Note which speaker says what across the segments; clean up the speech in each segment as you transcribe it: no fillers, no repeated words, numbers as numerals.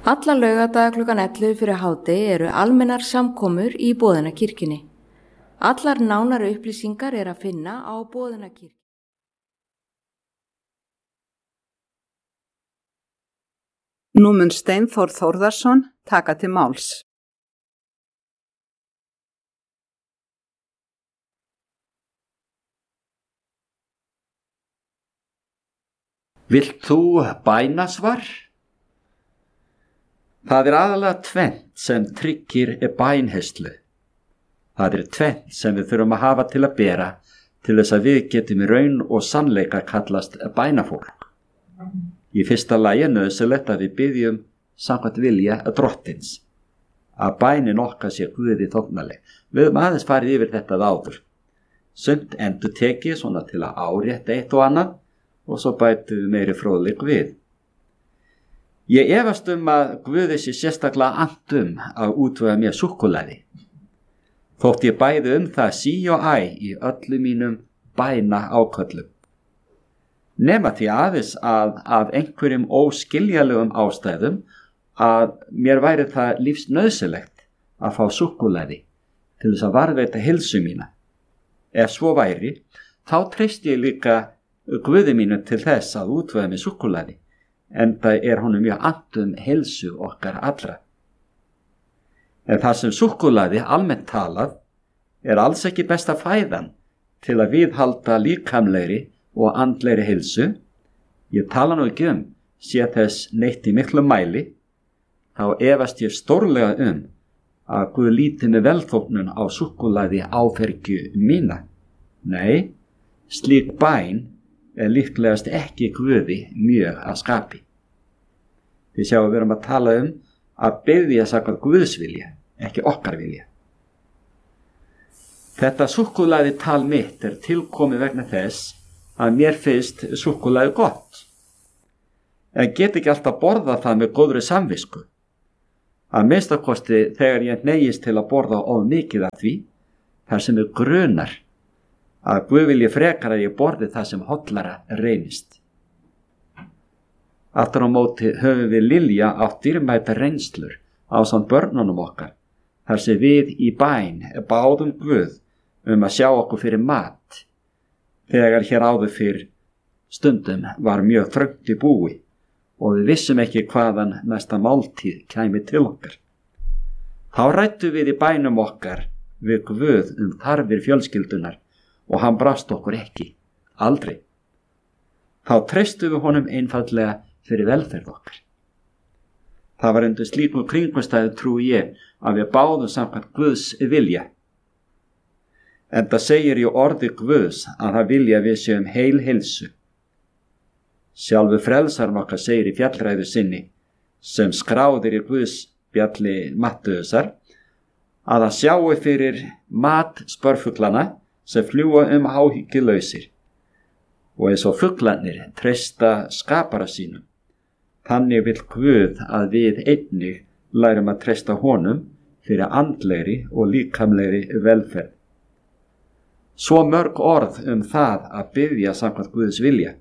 Speaker 1: Alla laugardaga klukkan 11 fyrir hádegi eru almennar samkomur í Boðunarkirkjunni. Allar nánari upplýsingar er að finna á Boðunarkirkjunni.
Speaker 2: Nú mun Steinþór Þórðarson taka til máls.
Speaker 3: Vilt þú bænasvar? Það er aðalega tvennt sem tryggir bænheyslu. Það er tvennt sem við þurfum að hafa til að bera til þess að við getum í raun og sannleika kallast bænafólk. Í fyrsta lagi er nauðsynlegt að við biðjum samkvæmt vilja drottins, að bænin okkar sé Guði þóknanleg. Við höfum aðeins farið yfir þetta áður. Sumt endurtekið svona til að árétta eitt og annað og svo bætum við meiri fróðleik við. Ég efast að Guði sé sérstaklega annt að útvega mér súkkulaði. Þótt ég bæði það sí og æ í öllum mínum bæna áköllum. Nema því aðeins að af einhverjum óskiljanlegum ástæðum að mér væri það lífsnauðsynlegt að fá súkkulaði til þess að varðveita heilsu mína. Ef svo væri, þá treysti ég líka Guði mínu til þess að útvega mér súkkulaði, enda er honum mjög annt heilsu okkar allra. En það sem súkkulaði almennt talað er alls ekki besta fæðan til að viðhalda líkamlegri og andlegri heilsu. Ég tala nú ekki sé þess neitt í miklum mæli, þá efast ég stórlega að Guð líti með velþóknun á súkkulaði áfergju mína. Nei, slík bæn er líklegast ekki Guði mjög að skapi. Við sjáum við erum að tala að biðja samkvæmt Guðs vilja, ekki okkar vilja. Þetta súkkulaði tal mitt er tilkomið vegna þess að mér finnst súkkulaði gott. En get ekki alltaf borða það með góðri samvisku. Að minnstakosti þegar ég neyjist til að borða of mikið af því, þar sem er grunar að Guð vilji frekar að ég borði það sem hollara reynist. Aftur á móti höfum við Lilja átt dýrmæta reynslur ásamt börnunum okkar, þar sem við í bæn báðum Guð að sjá okkur fyrir mat, þegar hér áður fyrr stundum var mjög þröngt í búi og við vissum ekki hvaðan næsta máltíð kæmi til okkar. Þá ræddu við í bænum okkar við Guð þarfir fjölskyldunar og hann brást okkur ekki, aldrei. Þá treystum við honum einfaldlega fyrir velferð okkar. Það var undir slíkum kringumstæðum trúi ég að við báðum samkvæmt Guðs vilja. Enda segir í orði Guðs að það vilja við séum heil heilsu. Sjálfur frelsarinn okkar segir í fjallræðu sinni, sem skráðir í Guðs spjalli Mattheusar, að hann sjáu fyrir mat spörfuglana sem fljúga áhyggjulausir og eins og fuglarnir treysta skapara sínum. Þannig vill Guð að við einnig lærum að treysta honum fyrir andlegri og líkamlegri velferð. Svo mörg orð það að biðja samkvæmt Guðs vilja.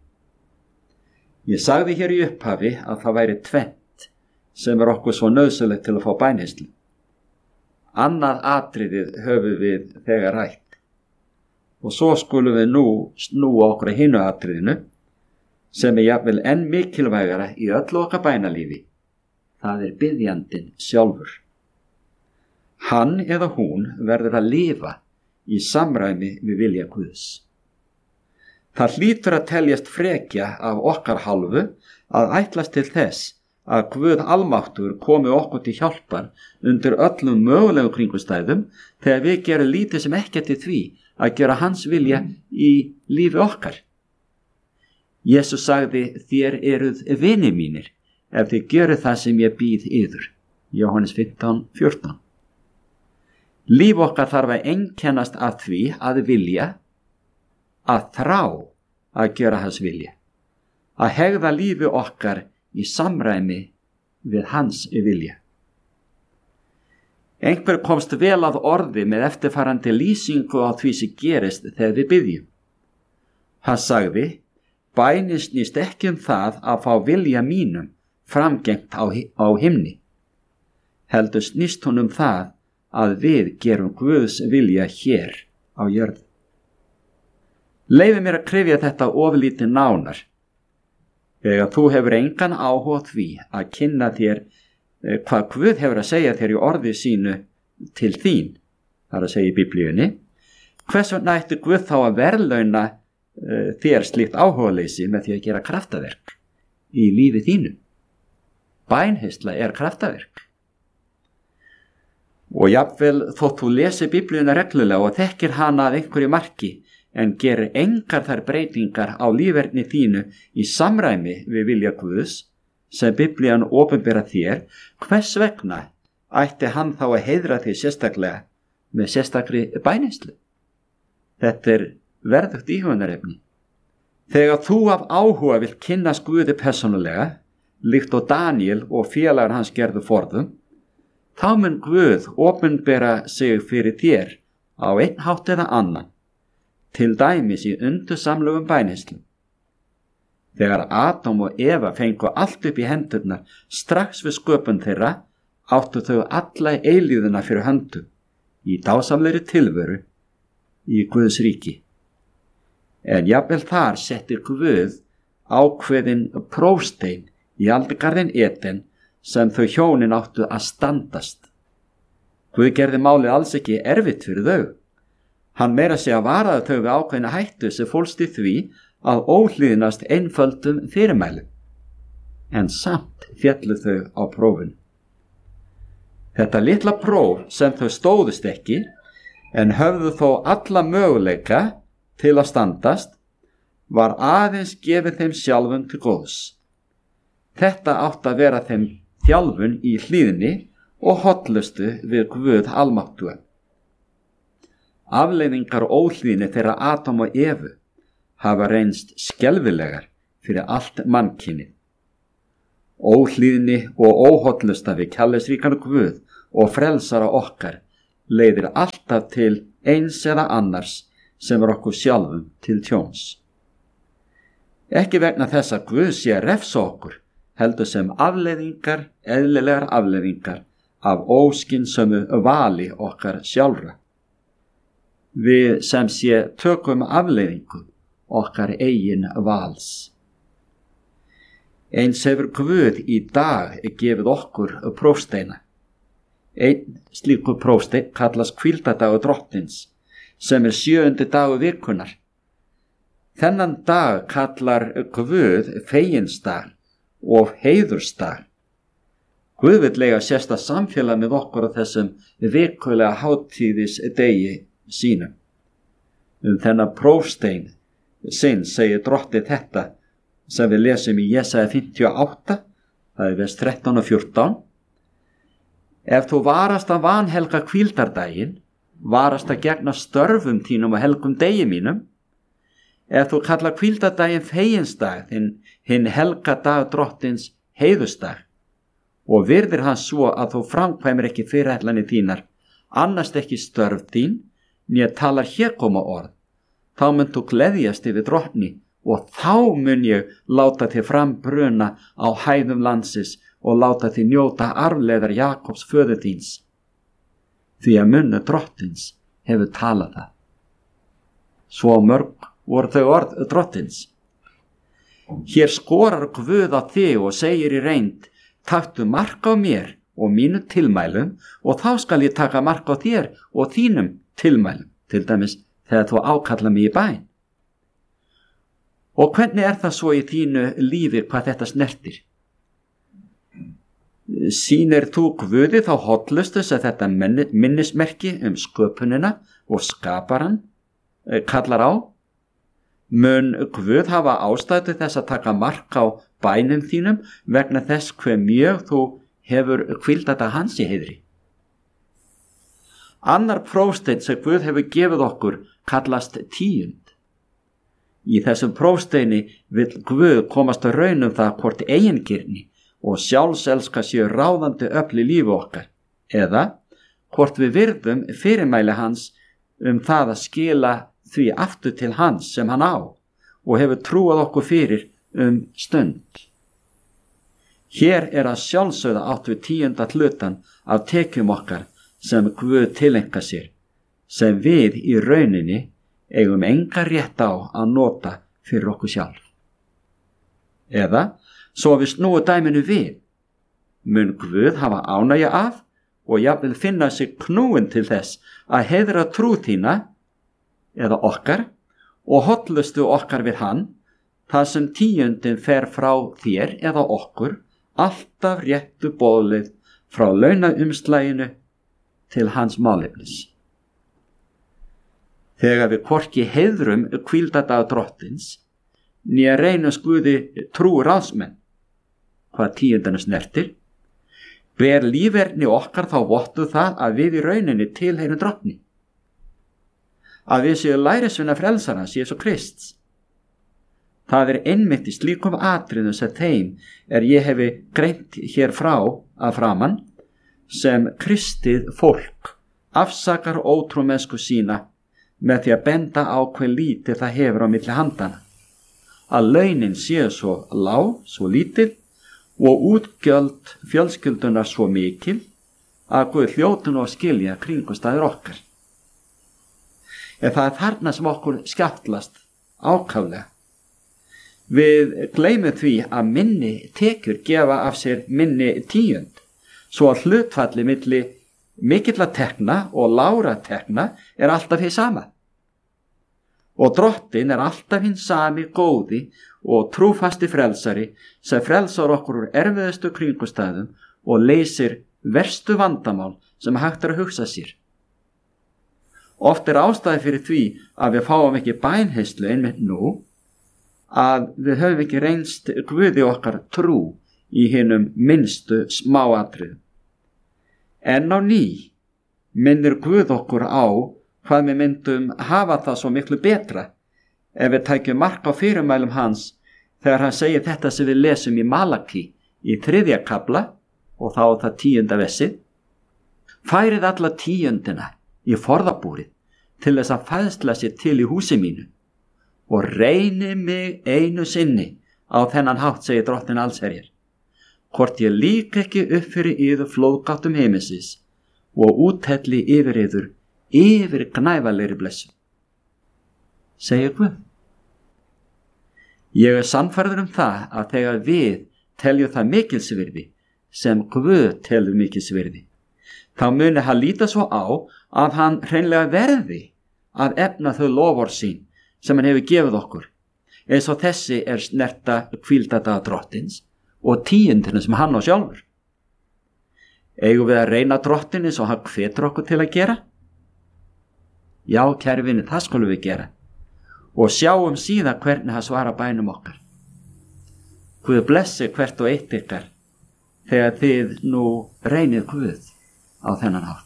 Speaker 3: Ég sagði hér í upphafi að það væri tvennt sem er okkur svo nauðsynlegt til að fá bænheyslu. Annað atriðið höfum við þegar rætt. Og svo skulum við nú snúa okkur að hinu atriðinu, sem er jafnvel enn mikilvægara í öllu okkar bænalífi. Það er biðjandinn sjálfur. Hann eða hún verður að lifa í samræmi við vilja Guðs. Það hlýtur að teljast frekja af okkar hálfu að ætlast til þess að Guð almáttur komi okkur til hjálpar undir öllum mögulegu kringumstæðum þegar við gerum lítið sem ekkert í því að gera hans vilja í lífi okkar. Jesús sagði, þér eruð vinir mínir ef þið gjöruð það sem ég býð yður. Jóhannes 15:14. Líf okkar þarf að einkennast af því að vilja, að þrá að gera hans vilja, að hegða lífi okkar í samræmi við hans vilja. Einhver komst vel að orði með eftirfarandi lýsingu á því sem gerist þegar við biðjum. Hann sagði, bænin snýst ekki það að fá vilja mínum framgengt á himni. Heldur snýst hún það að við gerum Guðs vilja hér á jörðu. Leyfi mér að kryfja þetta ofurlítið nánar. Þegar þú hefur engan áhuga því að kynna þér hvað Guð hefur að segja þér í orði sínu til þín, þar að segja í Biblíunni, hvers vegna ætti Guð þá að verðlauna þér slíkt áhugaleysi með því að gera kraftaverk í lífi þínu? Bænheyrsla er kraftaverk. Og jafnvel þótt þú lesi Biblíuna reglulega og þekkir hana að einhverju marki, en gerir engar þær breytingar á líferni þínu í samræmi við vilja Guðs sem Biblían opinbera þér, hvers vegna ætti hann þá að heiðra þig sérstaklega með sérstakri bænheyrslu? Þetta er verðugt íhugunarefni. Þegar þú af áhuga vilt kynnast Guði persónulega, líkt og Daniel og félagar hans gerðu forðum, þá mun Guð opinbera sig fyrir þér á einn hátt eða annan, til dæmis í undursamlegum bænheyrslu. Þegar Adam og Eva fengu allt upp í hendurnar strax við sköpun þeirra, áttu þau alla eilíðuna fyrir höndum, í dásamlegri tilveru í Guðs ríki. En jafnvel þar settir Guð ákveðin prófstein í aldingarðin Eden sem þau hjónin áttu að standast. Guð gerði málið alls ekki erfitt fyrir þau. Hann meira sig að varaði þau við ákveðina hættu sem fólst í því að óhlýðnast einföldum fyrirmælum. En samt féllu þau á prófinu. Þetta litla próf sem þau stóðust ekki, en höfðu þó alla möguleika til að standast, var aðeins gefið þeim sjálfum til góðs. Þetta átti að vera þeim þjálfun í hlýðni og hollustu við Guð almáttugan. Afleiðingar óhlýðni þeirra Adam og Evu hafa reynst skelfilegar fyrir allt mannkynið. Óhlýðni og óhollusta við kærleiksríkan Guð og frelsara okkar leiðir alltaf til eins eða annars sem er okkur sjálfum til tjóns. Ekki vegna þess að Guð sé að refsa okkur, heldur sem afleiðingar, eðlilegar afleiðingar af óskynsömu vali okkar sjálfra. Við sem sé tökum afleiðingu okkar eigin vals. Eins hefur Guð í dag gefið okkur prófsteina. Einn slíkur prófsteinn kallast hvíldadagur Drottins, sem er 7. dagur vikunnar. Þennan dag kallar Guð feginsdag og heiðursdag. Guð vill eiga sérstakt samfélag með okkur á þessum vikulega hátíðis degi sínum. Þennan prófstein sinn segir Drottið þetta sem við lesum í Jesaja 58, það er vers 13 og 14. Ef þú varast að vanhelga hvíldardaginn, varast að gegna störfum þínum og helgum degi mínum, ef þú kallar hvíldardaginn feginsdag, hinn helga dag Drottins heiðursdag, og virðir hann svo að þú framkvæmir ekki fyrirætlanir þínar, annast ekki störf þín, né talar hérkoma orð, þá mun þú gleðjast yfir Drottni, og þá mun ég láta þig frambruna á hæðum landsins og láta þig njóta arfleðar Jakobs föður þíns. Því að munur Drottins hefur talað það. Svo mörg voru þau orð Drottins. Hér skorar Guð á þig og segir í reynd, taktu mark á mér og mínu tilmælum, og þá skal ég taka mark á þér og þínum tilmælum, til dæmis þegar þú ákalla mig í bæn. Og hvernig er það svo í þínu lífi hvað þetta snertir? Sýnir þú Guði þá hollustu sem þetta minnismerki sköpunina og skaparan kallar á? Mun Guð hafa ástæðu þess að taka mark á bænum þínum vegna þess hve mjög þú hefur hvíldata hans í heiðri? Annar prófsteinn sem Guð hefur gefið okkur kallast tíund. Í þessum prófsteini vill Guð komast að raun það hvort eigingirni og sjálfselska séu ráðandi öfl í lífi okkar, eða hvort við virðum fyrirmæli hans það að skila því aftur til hans sem hann á og hefur trúað okkur fyrir stund. Hér að sjálfsögða átt við 10. hlutan af tekjum okkar sem Guð tileinka sér, sem við í rauninni eigum enga rétt á að nota fyrir okkur sjálf. Eða, svo við snúum dæminu við, mun Guð hafa ánægju af og jafnvel finna sig knúin til þess að heiðra trú þína eða okkar og hollustu okkar við hann, þar sem 10. fer frá þér eða okkur alltaf réttu boðleið frá launaumslaginu til hans málefnis. Þegar við hvorki heiðrum hvíldardag drottins, né reynum Guði trú ráðsmenn, hvað 10. snertir, ber líferni okkar þá vottu það að við í rauninni tilheyrum drottni, að við séu lærisveina frelsarans Jesú Krists. Það einmitt í slíkum atriðum sem þeim ég hefi greint hér frá að framan, sem kristið fólk afsakar ótrúmennsku sína með því að benda á hve lítið það hefur á milli handana, að launin séu svo lág, svo lítil og útgjöld fjölskyldunar svo mikil að Guð hljóti nú að skilja kringumstæður okkar. En það þarna sem okkur skjáttlast ákaflega. Við gleymum því að minni tekjur gefa af sér minni 10, svo að hlutfalli milli mikilla tekna og lágra tekna alltaf hið sama. Og drottin alltaf hinn sami góði og trúfasti frelsari sem frelsar okkur úr erfiðustu kringumstæðum og leysir verstu vandamál sem hægt að hugsa sér. Oft ástæði fyrir því að við fáum ekki bænheyslu einmitt nú, að við höfum ekki reynst Guði okkar trú í hinum minnstu smáatriðum. En á ný minnir Guð okkur á hvað við myndum hafa það svo miklu betra ef við tækjum mark á fyrirmælum hans þegar hann segir þetta sem við lesum í Malaki í 3. kafla og þá það 10. versið. Færið alla 10. í forðabúrið til þess að fæðsla sér til í húsi mínu og reyni mig einu sinni á þennan hátt, segir drottin allsherjar, hvort ég lík ekki upp fyrir yður flóðgáttum heimisins og úthelli yfir yður yfir gnæfalegri blessun, segir Guð. Ég sannfærður það að þegar við teljum það mikilsvirði sem Guð telur mikilsvirði, þá muni hann líta svo á að hann hreinlega verði að efna þau loforð sín sem hann hefur gefið okkur, eins og þessi snerta hvíldardaga drottins og 10. sem hann á sjálfur. Eigum við að reyna drottin eins og hann hvetur okkur til að gera? Já, kæri vinir, það skulum við gera og sjáum síðan hvernig hann svarar bænum okkar. Guð blessi hvert og eitt ykkar þegar þið nú reynið Guð á þennan hátt.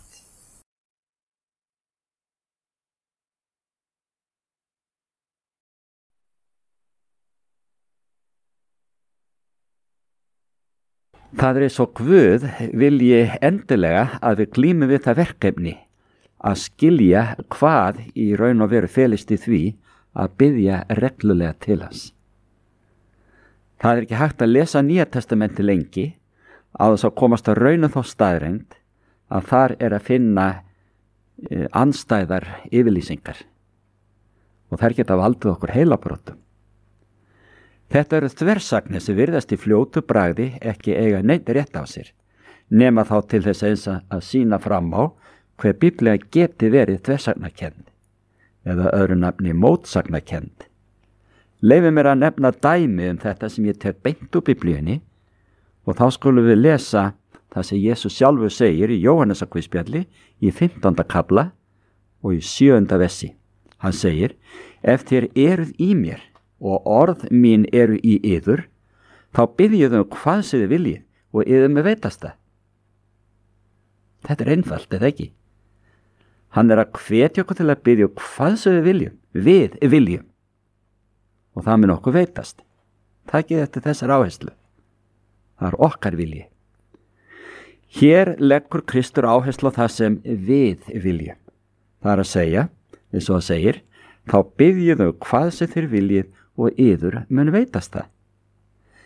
Speaker 3: Það svo Guð vilji endilega að við glímum við það verkefni að skilja hvað í raun og veru felist í því að biðja reglulega til hans. Það ekki hægt að lesa Nýja testamenti lengi á þess að komast að raun þá staðreynd að þar að finna andstæðar yfirlýsingar og þær geta valdið okkur heilabrotum. Þetta eru þversagnir sem virðast í fljótu bragði ekki eiga neitt rétt á sér, nema þá til þess eins að sýna fram á hver Biblía geti verið þversagnakennd eða öðru nafni mótsagnakennd. Leyfi mér að nefna dæmi þetta sem ég tek beint úr Biblíunni og þá skulum við lesa það sem Jesús sjálfur segir í Jóhannesarguðspjalli í 15. kafla og í 7. versi. Hann segir: ef þér eruð í mér og orð mín eru í yður, þá biðjið hvað sem þið viljið og yður með veitast það. Þetta einfalt, eða ekki? Hann að hvetja okkur til að biðja hvað sem við viljum og það mun okkur veitast. Takið eftir þessar áherslu. Það okkar vilji. Hér leggur Kristur áherslu á það sem við viljum. Það að segja, eins og það segir, þá biðjið hvað sem þið viljið og yður mun veitast það.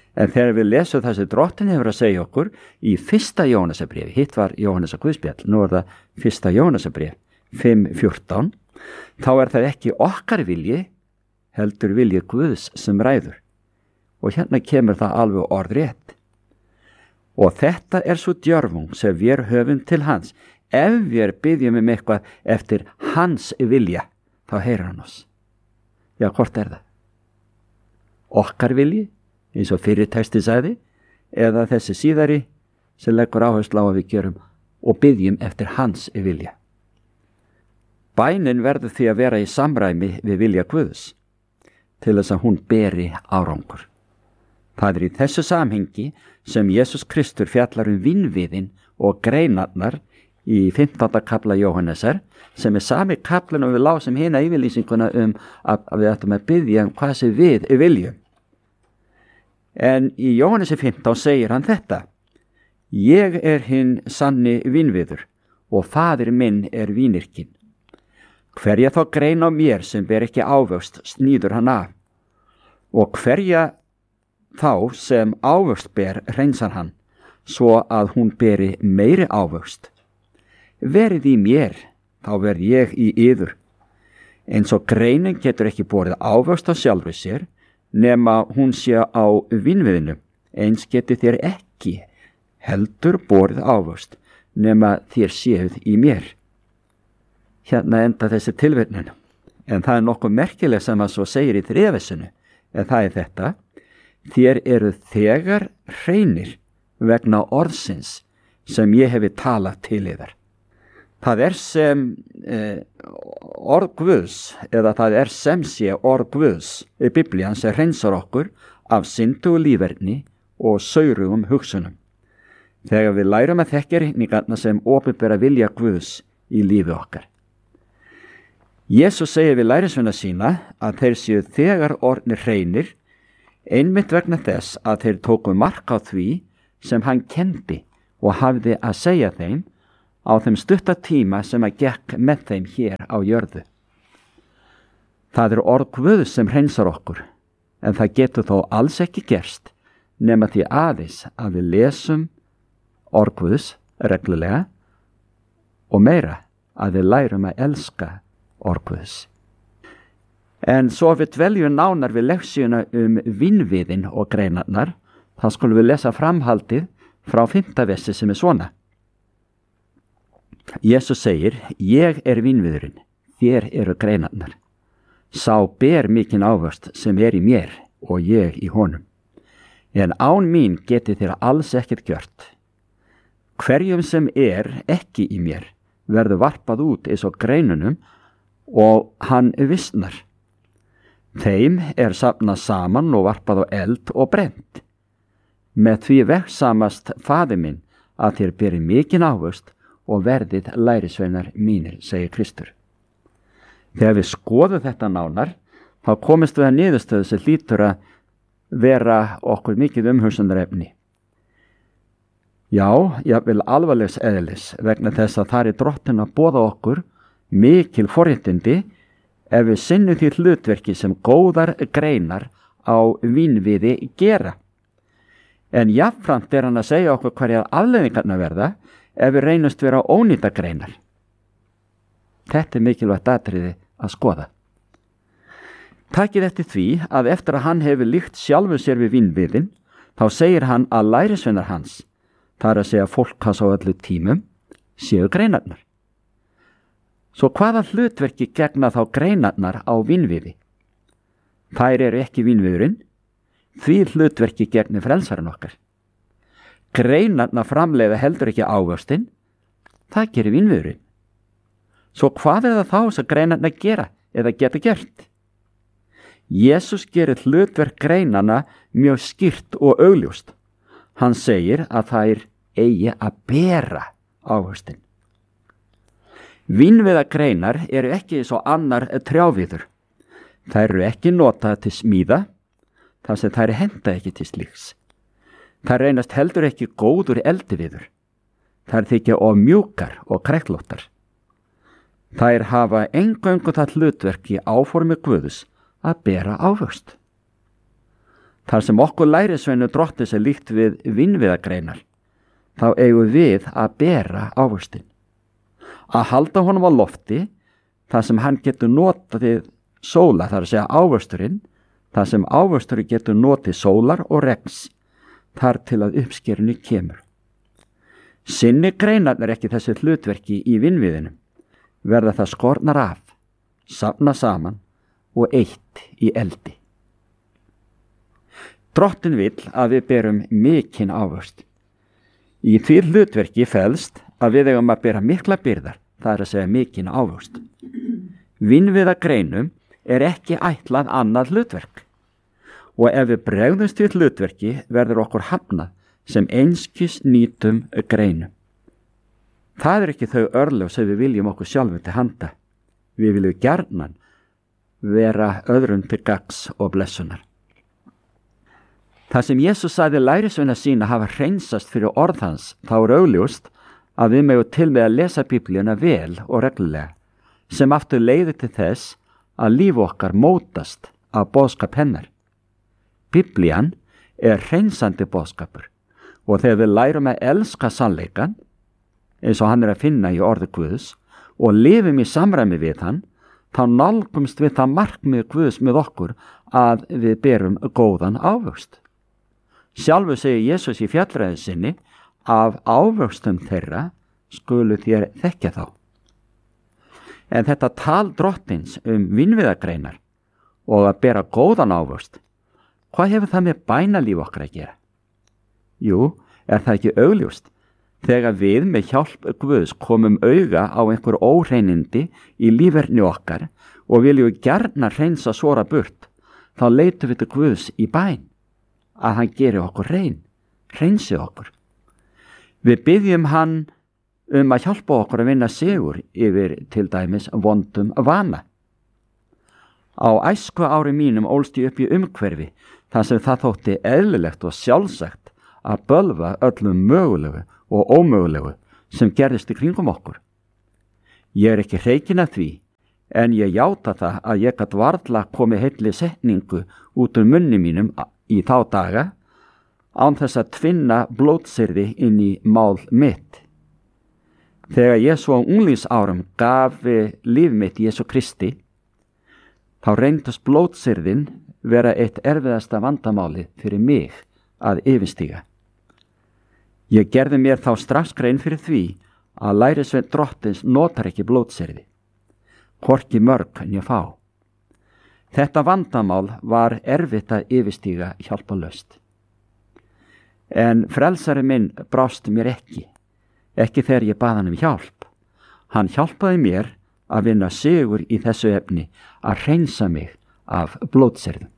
Speaker 3: En þegar við lesum það sem Drottinn hefur að segja okkur í 1. Jóhannesarbréfi, hitt var Jóhannesar Guðspjall, nú það 1. Jóhannesarbréf 5:14, þá það ekki okkar vilji, heldur vilji Guðs sem ræður. Og hérna kemur það alveg orðrétt. Og þetta svo djörfung sem við höfum til hans. Ef við byggjum eitthvað eftir hans vilja, þá heyrir hann oss. Já, hvort það? Okkar vilji, eins og fyrir texti sagði, eða þessi síðari sem leggur áherslu á að við gerum og byggjum eftir hans vilja. Bænin verður því að vera í samræmi við vilja Guðs til þess að hún beri árangur. Það í þessu samhengi sem Jesús Kristur fjallar vinviðin og greinarnar í 15. kafla Jóhannesar, sem sami kaflan og við lásum hina yfirlýsinguna að við ættum að biðja hvað sem við viljum. En í Jóhannesi 15 segir hann þetta: Ég hinn sanni vinviður og faðir minn vínyrkinn. Hverja þá grein á mér sem ber ekki ávöxt snýður hann af, og hverja þá sem ávöxt ber hreinsar hann, svo að hún beri meiri ávöxt. Verið í mér, þá verð ég í yður. Eins og greinin getur ekki borið ávöxt á sjálfri sér, nema hún sé á vínviðinu, eins getur þér ekki heldur borið ávöxt, nema þér séuð í mér. Hérna enda þessi tilvitnun, en það nokkuð merkileg sem að svo segir í þrefessinu, en það þetta: Þér eruð þegar hreinir vegna orðsins sem ég hefi talað til yðar. Það sem orð Guðs, eða það sem sé orð Guðs í Biblían sem hreinsar okkur af syndu og líferni og saurugum hugsunum. Þegar við lærum að þekkja reikningarna sem opinbera vilja Guðs í lífi okkar. Jesús segir við lærisveina sína að þeir séu þegar orðnir hreinir, einmitt vegna þess að þeir tóku mark á því sem hann kendi og hafði að segja þeim á þeim stutta tíma sem að gekk með þeim hér á jörðu. Það orð Guðs sem hreinsar okkur, en það getur þó alls ekki gerst nema því aðeins að við lesum orð Guðs reglulega og meira að við lærum að elska orð Guðs. En svo við dveljum nánar við leksíuna vinviðin og greinarnar, þá skulum við lesa framhaldið frá 5. versi sem svona. Jesús segir: Ég vinviðurinn, þér eru greinarnar. Sá ber mikinn ávöxt sem í mér og ég í honum. En án mín geti þér alls ekkert gjört. Hverjum sem ekki í mér verður varpað út eins og greinunum og hann vissnar. Þeim safnað saman og varpað á eld og brennt. Með því vegsamast faðir minn að þér beri mikinn ávöxt og verðið lærisveinar mínir, segir Kristur. Þegar við skoðum þetta nánar, þá komist við að niðurstöðu sem hlýtur að vera okkur mikið umhugsunarefni. Já, jafnvel alvarlegs eðlis, vegna þess að það Drottinn að boða okkur mikil forréttindi ef við sinnum því hlutverki sem góðar greinar á vínviði gera. En jafnframt hann að segja okkur hverjar afleiðingarnar verða ef við reynumst vera ónýta greinar. Þetta mikilvægt atriði að skoða. Takið eftir því að eftir að hann hefur líkt sjálfu sér við vínviðin, þá segir hann að lærisveinar hans, það að segja fólk hans á öllu tímum, séu greinarnar. Svo hvaða hlutverki gegna þá greinarnar á vínviði? Þær ekki vínviðurinn, því hlutverki gegni frelsarinn okkar. Greinarnar framleiða heldur ekki ávöxtinn, það gerir vínviðurinn. Svo hvað það þá sem greinarnar gera eða geta gert? Jesús gerir hlutverk greinarna mjög skýrt og augljóst. Hann segir að þær eigi að bera ávöxtinn. Vínviðagreinar ekki eins og annar trjáviður. Þær ekki notað til smíða, þar sem þær henta ekki til slíks. Þær reynast heldur ekki góður eldiviður. Þær þykja of mjúkar og kræklóttar. Þær hafa eingöngu það hlutverk í áformi Guðs að bera ávöxt. Þar sem okkur lærisveinu Drottins líkt við vínviðagreinar, þá eigum við að bera ávöxtinn. Að halda honum á lofti, þar sem hann getur notið sóla, þar að segja ávöxturinn, þar sem ávöxturinn getur notið sólar og regns, þar til að uppskerunni kemur. Sinni greinarnir ekki þessi hlutverki í vínviðinu, verða það skornar af, safna saman og eitt í eldi. Drottinn vill að við berum mikinn ávöxt. Í því hlutverki felst að við eigum að bera mikla byrðar, það er að segja mikinn ávöxt. Vínviðagreinum er ekki ætlað annað hlutverk og ef við bregðumst við hlutverki verður okkur hafnað sem einskis nýtum greinum. Það er ekki þau örlög sem við viljum okkur sjálfum til handa. Við viljum gjarnan vera öðrum til gagns og blessunar. Það sem Jesús sagði lærisveina sína hafa hreinsast fyrir orð hans, þá er augljóst að við megum til með að lesa Biblíuna vel og reglulega, sem aftur leiðir til þess að líf okkar mótast af boðskap hennar. Biblían er hreinsandi boðskapur og þegar við lærum að elska sannleikan, eins og hann er að finna í orði Guðs, og lifum í samræmi við hann, þá nálgumst við það markmið Guðs með okkur að við berum góðan ávöxt. Sjálfur segir Jesús í fjallræðu sinni, af ávöxtum þeirra skulu þér þekkja þá. En þetta tal Drottins vínviðagreinar og að bera góðan ávöxt, hvað hefur það með bænalíf okkar að gera? Jú, er það ekki augljóst? Þegar við með hjálp Guðs komum auga á einhver óhreinindi í líferni okkar og viljum gjarna hreinsa svora burt, þá leitum við til Guðs í bæn að hann geri okkur hreinsi okkur. Við biðjum hann að hjálpa okkur að vinna sigur yfir til dæmis vondum vana. Á æsku ári mínum ólst ég upp í umhverfi þar sem það þótti eðlilegt og sjálfsagt að bölva öllum mögulegu og ómögulegu sem gerðist í kringum okkur. Ég er ekki hreykinn af því, en ég játa það að ég gat varla komið heilli setningu út úr munni mínum í þá daga án þess að tvinna blótsyrði inn í mál mitt. Þegar ég svo á unglingsárum gaf líf mitt Jesú Kristi, þá reyndust blótsyrðin vera eitt erfiðasta vandamáli fyrir mig að yfirstíga. Ég gerði mér þá strax grein fyrir því að lærisveinn Drottins notar ekki blótsyrði, hvorki mörg en ég fá. Þetta vandamál var erfitt að yfirstíga hjálparlaust. En frelsari minn brást mér ekki þegar ég bað hann hjálp. Hann hjálpaði mér að vinna sigur í þessu efni að hreinsa mig af blótsyrðum.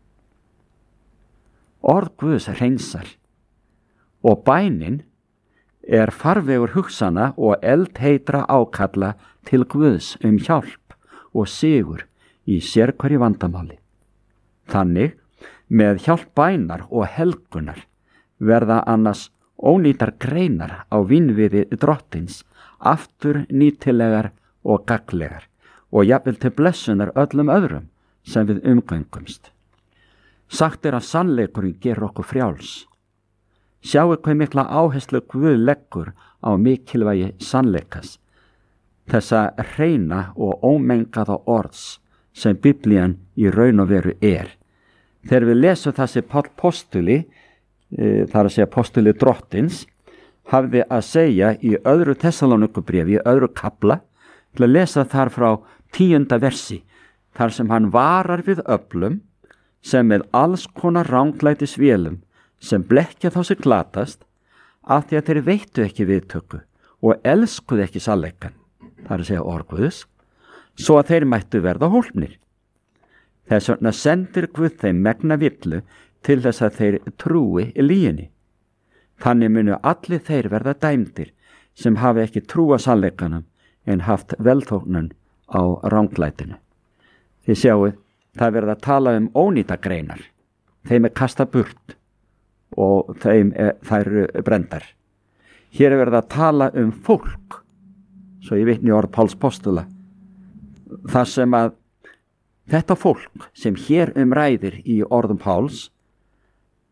Speaker 3: Orð Guðs hreinsar og bænin er farvegur hugsana og eldheitra ákalla til Guðs hjálp og sigur í sérhverju vandamáli. Þannig, með hjálp bænar og helgunar verða annars ónýtar greinar á vínviði Drottins aftur nýtilegar og gagnlegar og jafnvel til blessunar öllum öðrum sem við umgöngumst. Sagt er að sannleikurinn gerir okkur frjáls. Sjáu hvað mikla áherslu Guð leggur á mikilvægi sannleikas, þessa hreina og ómengaða orðs sem Biblían í raun og veru er. Þegar við lesum það sem Páll postuli, þar að segja postuli Drottins, hafði að segja í öðru Tessalónikubréfi, í öðru kafla, til að lesa þar frá 10. versi, þar sem hann varar við öflum sem með alls konar ranglætis vélum sem blekkja þá sig glatast af því að þeir veittu ekki viðtöku og elskuðu ekki sannleikann, þar að segja orð Guðs, svo að þeir mættu verða hólpnir. Þess vegna sendir Guð þeim megna villu til þess að þeir trúi lyginni. Þannig munu allir þeir verða dæmdir sem hafi ekki trúa sannleikanum en haft velþóknun á ranglætinu. Þið sjáuð, það verða að tala ónýta greinar. Þeim er kasta burt og þær eru brendar. Hér er verið að tala fólk, svo ég vitni orð Páls postula, þar sem að þetta fólk sem hér ræðir í orðum Páls,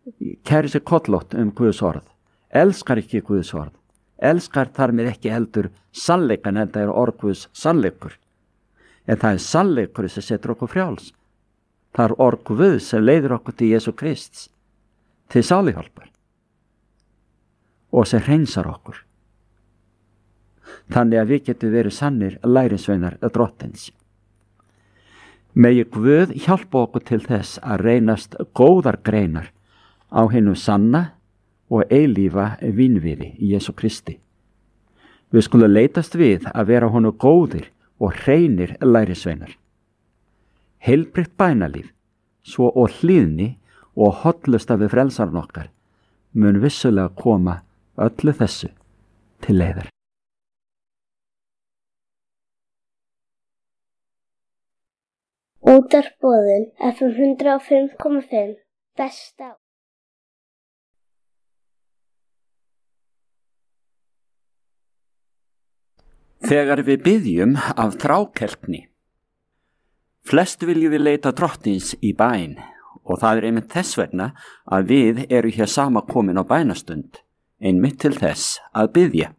Speaker 3: kæri sig kollótt Guðs orð, elskar ekki Guðs orð, elskar þar með ekki heldur sannleikan, en það orð Guðs sannleikur. En það sannleikur sem setur okkur frjáls. Það orð Guðs sem leiðir okkur til Jesú Krists, til sálihjálpar og sem hreinsar okkur. Þannig að við getum verið sannir lærisveinar drottins. Megi Guð hjálpa okkur til þess að reynast góðar greinar á hinu sanna og eilífa vinviði í Jesú Kristi. Við skulum leitast við að vera honum góðir og hreinir lærisveinar. Heilbrigt bænalíf, svo og hlýðni og hollusta við frelsarinn okkar mun vissulega koma öllu þessu til leiðar.
Speaker 4: Útvarpsboðun FM 105,5 besta.
Speaker 3: Þegar við biðjum af þrákelkni, flest viljum við leita drottins í bæn og það einmitt þess vegna að við eru hér samankomin á bænastund, einmitt til þess að biðja.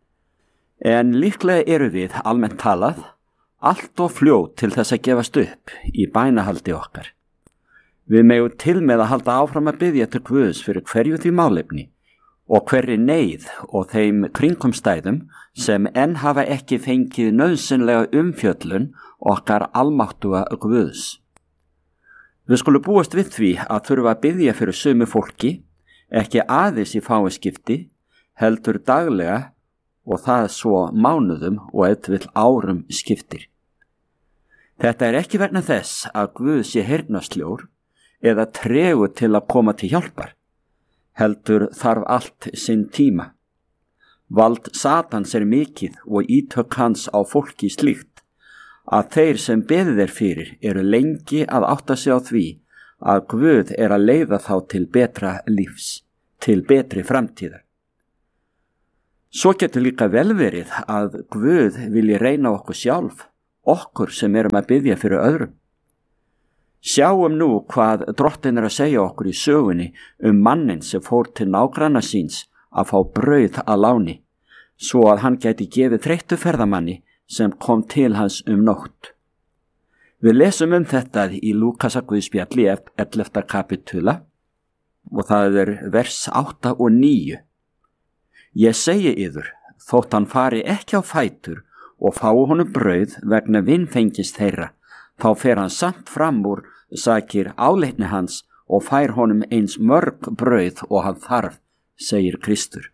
Speaker 3: En líklega eru við almennt talað allt of fljót til þess að gefast upp í bænahaldi okkar. Við megum til með að halda áfram að biðja til Guðs fyrir hverju því málefni og hverri neyð og þeim kringumstæðum sem enn hafa ekki fengið nauðsynlega umfjöllun okkar almáttuga Guðs. Við skulum búast við því að þurfa að biðja fyrir sömu fólki, ekki aðeins í fáiskipti, heldur daglega og það svo mánuðum og ef til vill árum skiptir. Þetta ekki vegna þess að Guð sé heyrnarsljór eða tregur til að koma til hjálpar, heldur þarf allt sinn tíma. Vald Satans mikið og ítök hans á fólki slíkt að þeir sem beðið fyrir eru lengi að átta sig á því að Guð að leiða þá til betra lífs, til betri framtíðar. Svo getur líka vel verið að Guð vilji reyna okkur sjálf, okkur sem erum að biðja fyrir öðrum. Sjáum nú hvað drottin að segja okkur í sögunni mannin sem fór til nágranna síns að fá brauð að láni, svo að hann gæti gefið þreyttu ferðamanni sem kom til hans nótt. Við lesum þetta í Lúkasarguðspjalli 11. kapitula og það vers 8 og 9. Ég segi yður, þótt hann fari ekki á fætur og fái honum brauð vegna vinfengis þeirra, þá fer hann samt fram úr sakir áleitni hans og fær honum eins mörg brauð og hann þarf, segir Kristur.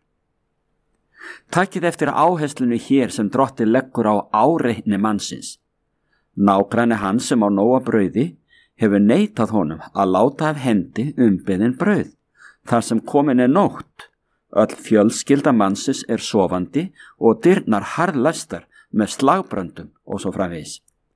Speaker 3: Takið eftir áherslunni hér sem drottinn leggur á áreitni mannsins. Nágranni hans sem á nóga brauði hefur neitað honum að láta af hendi umbeðin brauð, þar sem komin nótt. Öll fjölskylda mannsins sofandi og dyrnar harðlæstar með slagbröndum og svo framvegis.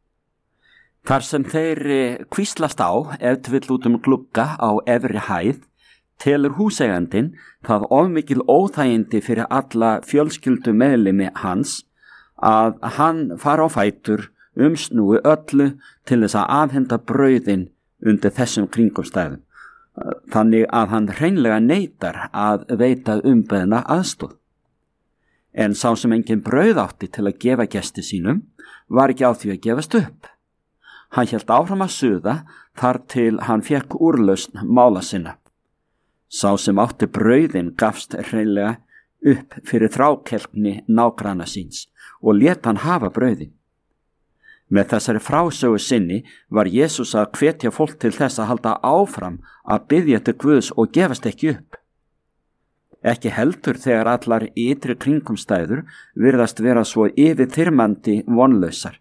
Speaker 3: Þar sem þeir hvíslast á ef til vill út glugga á efri hæð, telur húseigandinn það of mikil óþægindi fyrir alla fjölskyldu meðlimi hans að hann fara á fætur snúi öllu til þess að afhenda brauðin undir þessum kringumstæðum, þannig að hann hreinlega neitar að veita umbeðna aðstoð. En sá sem engin brauð átti til að gefa gesti sínum var ekki á því að gefast upp. Hann hélt áfram að suða þar til hann fékk úrlausn mála sinna. Sá sem átti brauðin gafst hreinlega upp fyrir þrákelkni nágranna síns og lét hann hafa brauðin. Með þessari frásögu sinni var Jesús að hvetja fólk til þess að halda áfram að biðja til Guðs og gefast ekki upp. Ekki heldur þegar allar ytri kringumstæður virðast vera svo yfirþyrmandi vonlausar.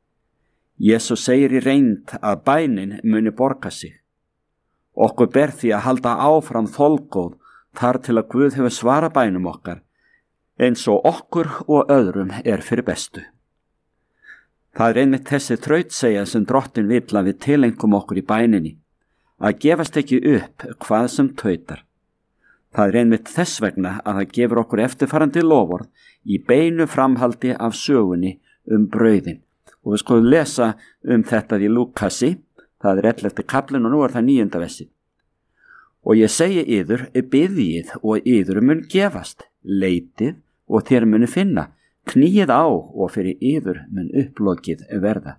Speaker 3: Jesús segir í reynd að bænin muni borga sig. Okkur ber því að halda áfram þolgóð þar til að Guð hefur svara bænum okkar, eins og okkur og öðrum fyrir bestu. Það einmitt þessi þrautsegja sem drottin vill að við tilengum okkur í bæninni, að gefast ekki upp hvað sem tautar. Það einmitt þess vegna að það gefur okkur eftirfarandi loforð í beinu framhaldi af sögunni brauðin. Og við skulum lesa þetta í Lúkasi, það 11. kaplinn og nú það 9. versi. Og ég segi yður, biðjið og yður mun gefast, leitið og þér muni finna, kníið á og fyrir yður mun upplokið verða.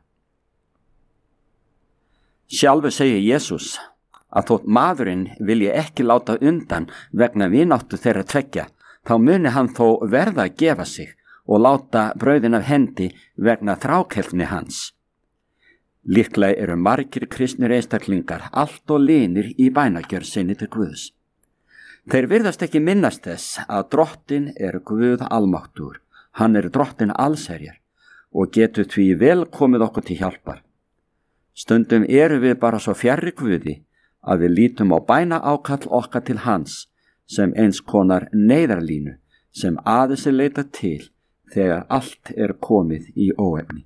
Speaker 3: Sjálfur segir Jesús að þótt maðurinn vilji ekki láta undan vegna vináttu þeirra tveggja, þá muni hann þó verða að gefa sig og láta brauðin af hendi vegna þrákelfni hans. Líklega eru margir kristnir einstaklingar allt og linir í bænagjörð sinni til Guðs. Þeir virðast ekki minnast þess að Drottinn er Guð almáttugur, hann er Drottinn allsherjar og getur því vel komið okkur til hjálpar. Stundum eru við bara svo fjarri Guði að við lítum á bæna ákall okkar til hans sem eins konar neyðarlínu sem aðeins er leita til þegar allt er komið í óefni.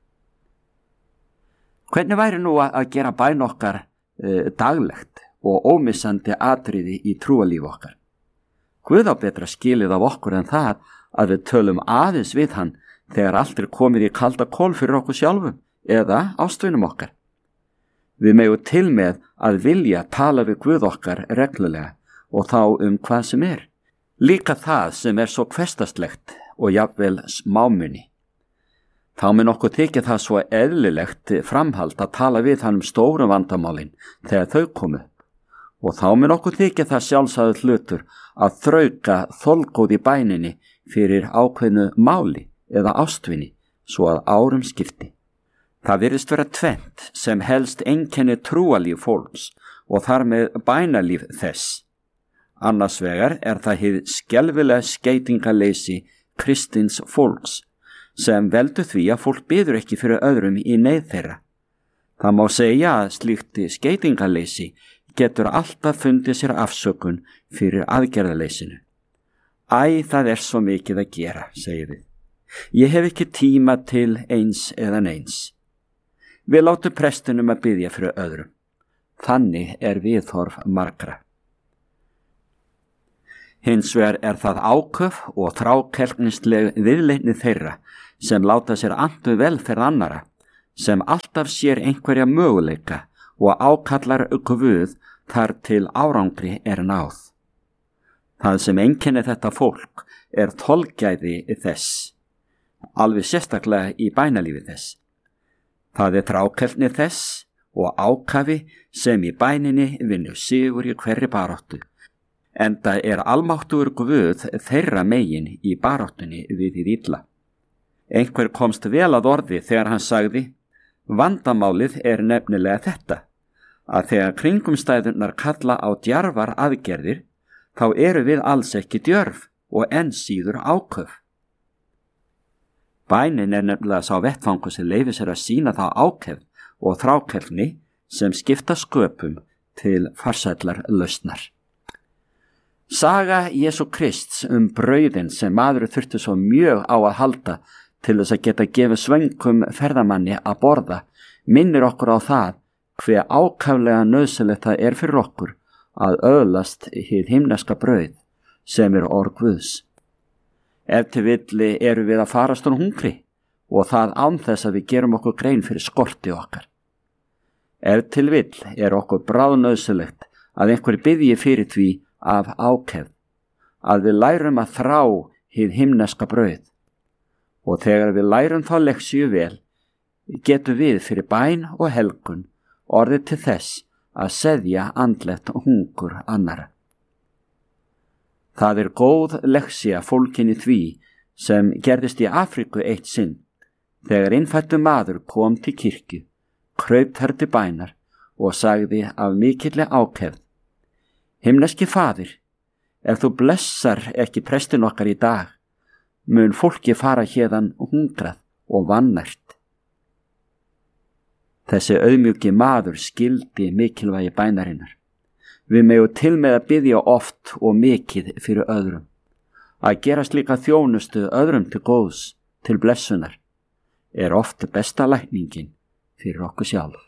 Speaker 3: Hvernig væri nú að gera bæn okkar daglegt og ómissandi atriði í trúalíf okkar? Guð á betra skilið af okkur en það að við tölum aðeins við hann þegar allt er komið í kalda kol fyrir okkur sjálfum eða ástvinum okkar. Við megum til með að vilja tala við Guð okkar reglulega og þá hvað sem er. Líka það sem er svo hversdagslegt og jafnvel smámunni. Þá mun okkur þykja það svo eðlilegt framhald að tala við hann stórum vandamálin þegar þau komu. Og þá mun okkur þykja það sjálfsagður hlutur að þrauka þolgóð í bæninni fyrir ákveðnu máli eða ástvinni svo að árum skipti. Það virðist vera tvennt sem helst einkenni trúalíf fólks og þar með bænalíf þess. Annars vegar er það hið skelfilega skeytingaleysi kristins fólks sem veldur því að fólk biður ekki fyrir öðrum í neyð þeirra. Það má segja að slíkt skeytingaleysi getur alltaf fundið sér afsökun fyrir aðgerðaleysinu. Æ, það er svo mikið að gera, segir við. Ég hef ekki tíma til eins eða neins. Við látum prestinum að biðja fyrir öðrum. Þannig er viðhorf margra. Hins vegar er það áköf og þrákelknisleg viðleitni þeirra sem láta sér andu velferð annara, sem alltaf sér einhverja möguleika og ákallar Guð þar til árangri er náð. Það sem einkenni þetta fólk er þolgæði þess, alveg sérstaklega í bænalífi þess. Það er þrákelkni þess og ákafi sem í bæninni vinnur sigur í hverri baráttu, enda er almáttugur Guð þeirra megin í baráttunni við hið illa. Einhver komst vel að orði þegar hann sagði, vandamálið er nefnilega þetta, að þegar kringumstæðurnar kalla á djarfar aðgerðir, þá eru við alls ekki djörf og enn síður áköf. Bænin er nefnilega sá vettfangur sem leyfir sér að sýna þá ákefð og þrákelfni sem skipta sköpum til farsællar lausnar. Saga Jesú Krists brauðin sem maður þurfti svo mjög á að halda til þess að geta gefið svöngum ferðamanni að borða minnir okkur á það hve ákaflega nauðsynlegt það er fyrir okkur að öðlast hið himneska brauð sem er orð Guðs. Ef til villi eru við að farast úr hungri og það án þess að við gerum okkur grein fyrir skorti okkar. Ef til vill er okkur bráðnauðsynlegt að einhver biðji fyrir því af ákefð, að við lærum að þrá hið himneska brauð. Og þegar við lærum þá leksíu vel, getum við fyrir bæn og helgun orðið til þess að seðja andlegt hungur annara. Það er góð leksía fólkin í því sem gerðist í Afríku eitt sinn, þegar innfæddur maður kom til kirkju, kraup þar til bænar og sagði af mikilli ákefð, himneski faðir, ef þú blessar ekki prestin okkar í dag, mun fólki fara héðan hungrað og vannært. Þessi auðmjúki maður skildi mikilvægi bænarinnar. Við megum til með að biðja oft og mikið fyrir öðrum. Að gera slíka þjónustu öðrum til góðs, til blessunar, er oft besta lækningin fyrir okkur sjálf.